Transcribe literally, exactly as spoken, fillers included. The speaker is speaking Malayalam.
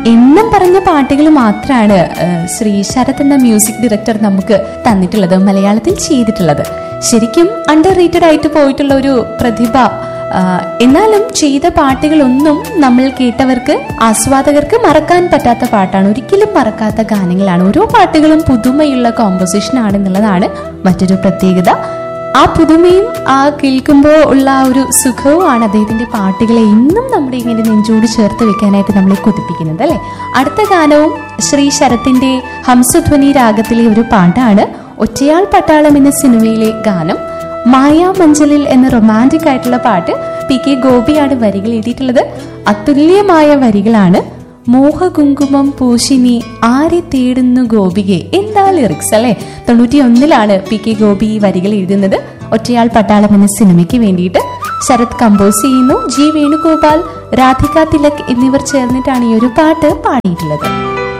എന്നും പറഞ്ഞ പാട്ടുകൾ മാത്രമാണ് ശ്രീ ശരത് എന്ന മ്യൂസിക് ഡയറക്ടർ നമുക്ക് തന്നിട്ടുള്ളത്, മലയാളത്തിൽ ചെയ്തിട്ടുള്ളത്. ശരിക്കും അണ്ടർ റേറ്റഡ് ആയിട്ട് പോയിട്ടുള്ള ഒരു പ്രതിഭ. എന്നാലും ചെയ്ത പാട്ടുകളൊന്നും നമ്മൾ കേട്ടവർക്ക്, ആസ്വാദകർക്ക് മറക്കാൻ പറ്റാത്ത പാട്ടാണ്, ഒരിക്കലും മറക്കാത്ത ഗാനങ്ങളാണ്. ഓരോ പാട്ടുകളും പുതുമയുള്ള കോമ്പോസിഷൻ ആണെന്നുള്ളതാണ് മറ്റൊരു പ്രത്യേകത. ആ പുതുമയും ആ കേൾക്കുമ്പോൾ ഉള്ള ആ ഒരു സുഖവുമാണ് അദ്ദേഹത്തിന്റെ പാട്ടുകളെ ഇന്നും നമ്മുടെ ഇങ്ങനെ നെഞ്ചോട് ചേർത്ത് വെക്കാനായിട്ട് നമ്മളെ കൊതിപ്പിക്കുന്നത്, അല്ലെ? അടുത്ത ഗാനവും ശ്രീ ശരത്തിന്റെ ഹംസധ്വനി രാഗത്തിലെ ഒരു പാട്ടാണ്. ഒറ്റയാൾ പട്ടാളം എന്ന സിനിമയിലെ ഗാനം. മായാമഞ്ചലിൽ എന്ന റൊമാൻറ്റിക് ആയിട്ടുള്ള പാട്ട്. പി കെ ഗോപിയാണ് വരികൾ എഴുതിയിട്ടുള്ളത്. അതുല്യമായ വരികളാണ്. മോഹകുങ്കുമം പൂശിനി ആരെ തേടുന്നു ഗോപികെ, എന്താ ലിറിക്സ് അല്ലെ? തൊണ്ണൂറ്റി ഒന്നിലാണ് പി കെ ഗോപി ഈ വരികൾ എഴുതുന്നത്. ഒറ്റയാൾ പട്ടാളം എന്ന സിനിമയ്ക്ക് വേണ്ടിയിട്ട് ശരത് കമ്പോസ് ചെയ്യുന്നു. ജി വേണുഗോപാൽ, രാധിക തിലക് എന്നിവർ ചേർന്നിട്ടാണ് ഈ ഒരു പാട്ട് പാടിയിട്ടുള്ളത്.